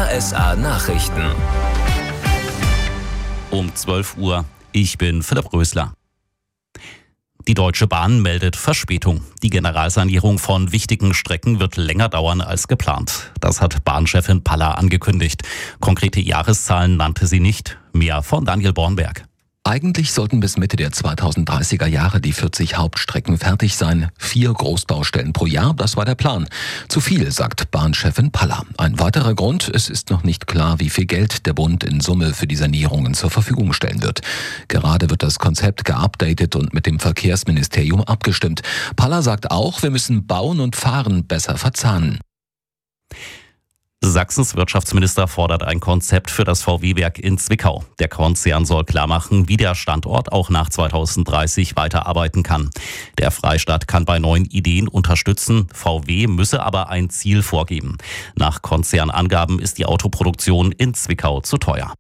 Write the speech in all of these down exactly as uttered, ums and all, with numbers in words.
R S A Nachrichten. Um zwölf Uhr. Ich bin Philipp Rösler. Die Deutsche Bahn meldet Verspätung. Die Generalsanierung von wichtigen Strecken wird länger dauern als geplant. Das hat Bahnchefin Palla angekündigt. Konkrete Jahreszahlen nannte sie nicht. Mehr von Daniel Bornberg. Eigentlich sollten bis Mitte der zweitausenddreißiger Jahre die vierzig Hauptstrecken fertig sein. Vier Großbaustellen pro Jahr, das war der Plan. Zu viel, sagt Bahnchefin Palla. Ein weiterer Grund, es ist noch nicht klar, wie viel Geld der Bund in Summe für die Sanierungen zur Verfügung stellen wird. Gerade wird das Konzept geupdatet und mit dem Verkehrsministerium abgestimmt. Palla sagt auch, wir müssen Bauen und Fahren besser verzahnen. Sachsens Wirtschaftsminister fordert ein Konzept für das V W-Werk in Zwickau. Der Konzern soll klarmachen, wie der Standort auch nach zweitausenddreißig weiterarbeiten kann. Der Freistaat kann bei neuen Ideen unterstützen. V W müsse aber ein Ziel vorgeben. Nach Konzernangaben ist die Autoproduktion in Zwickau zu teuer.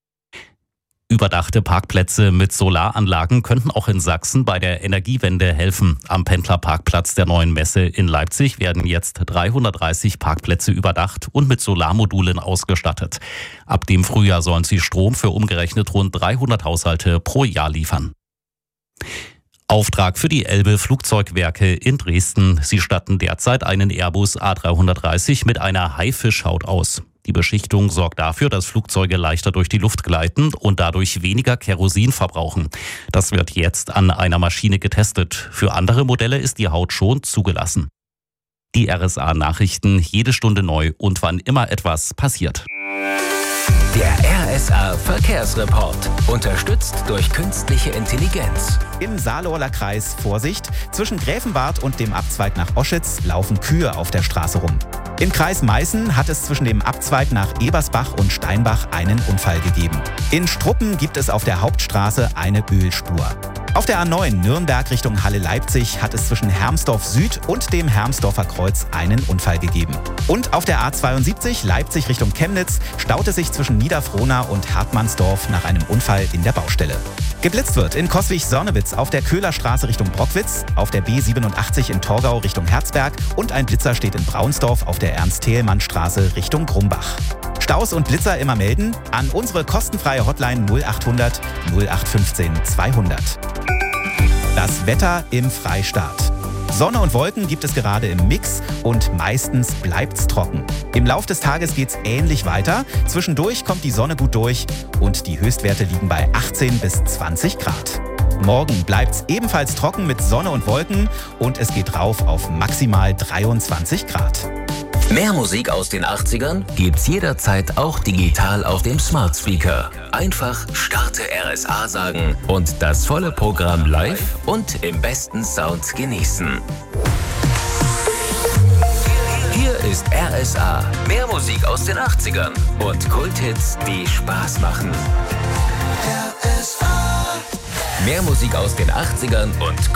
Überdachte Parkplätze mit Solaranlagen könnten auch in Sachsen bei der Energiewende helfen. Am Pendlerparkplatz der Neuen Messe in Leipzig werden jetzt dreihundertdreißig Parkplätze überdacht und mit Solarmodulen ausgestattet. Ab dem Frühjahr sollen sie Strom für umgerechnet rund dreihundert Haushalte pro Jahr liefern. Auftrag für die Elbe Flugzeugwerke in Dresden. Sie statten derzeit einen Airbus A dreihundertdreißig mit einer Haifischhaut aus. Die Beschichtung sorgt dafür, dass Flugzeuge leichter durch die Luft gleiten und dadurch weniger Kerosin verbrauchen. Das wird jetzt an einer Maschine getestet. Für andere Modelle ist die Haut schon zugelassen. Die R S A-Nachrichten jede Stunde neu und wann immer etwas passiert. Der R S A Verkehrsreport, unterstützt durch künstliche Intelligenz. Im Saarlohner Kreis Vorsicht, zwischen Gräfenbad und dem Abzweig nach Oschitz laufen Kühe auf der Straße rum. Im Kreis Meißen hat es zwischen dem Abzweig nach Ebersbach und Steinbach einen Unfall gegeben. In Struppen gibt es auf der Hauptstraße eine Ölspur. Auf der A neun Nürnberg Richtung Halle-Leipzig hat es zwischen Hermsdorf Süd und dem Hermsdorfer Kreuz einen Unfall gegeben. Und auf der A zweiundsiebzig Leipzig Richtung Chemnitz staut es sich zwischen Niederfrohna und Hartmannsdorf nach einem Unfall in der Baustelle. Geblitzt wird in Coswig-Sonnewitz auf der Köhlerstraße Richtung Brockwitz, auf der B siebenundachtzig in Torgau Richtung Herzberg und ein Blitzer steht in Braunsdorf auf der Ernst-Thälmann-Straße Richtung Grumbach. Staus und Blitzer immer melden an unsere kostenfreie Hotline null achthundert null acht fünfzehn zweihundert. Das Wetter im Freistaat. Sonne und Wolken gibt es gerade im Mix und meistens bleibt's trocken. Im Lauf des Tages geht's ähnlich weiter. Zwischendurch kommt die Sonne gut durch und die Höchstwerte liegen bei achtzehn bis zwanzig Grad. Morgen bleibt's ebenfalls trocken mit Sonne und Wolken und es geht rauf auf maximal dreiundzwanzig Grad. Mehr Musik aus den achtzigern gibt's jederzeit auch digital auf dem Smart Speaker. Einfach Starte R S A sagen und das volle Programm live und im besten Sound genießen. Hier ist R S A. Mehr Musik aus den achtzigern und Kulthits, die Spaß machen. R S A. Mehr Musik aus den achtzigern und